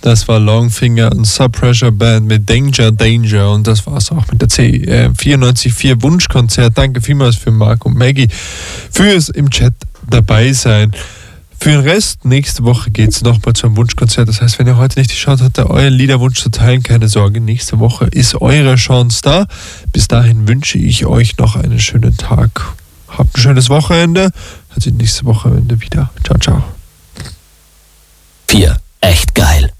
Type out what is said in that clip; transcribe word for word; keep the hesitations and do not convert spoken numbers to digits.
Das war Longfinger und Subpressure Band mit Danger, Danger. Und das war es auch mit der C äh, vierundneunzig Komma vier Wunschkonzert. Danke vielmals für Marc und Maggie fürs im Chat dabei sein. Für den Rest, nächste Woche geht es nochmal zu einem Wunschkonzert. Das heißt, wenn ihr heute nicht die Chance hattet, euren Liederwunsch zu teilen, keine Sorge, nächste Woche ist eure Chance da. Bis dahin wünsche ich euch noch einen schönen Tag. Habt ein schönes Wochenende. Hört sich nächste Wochenende wieder. Ciao, ciao. vier. Echt geil.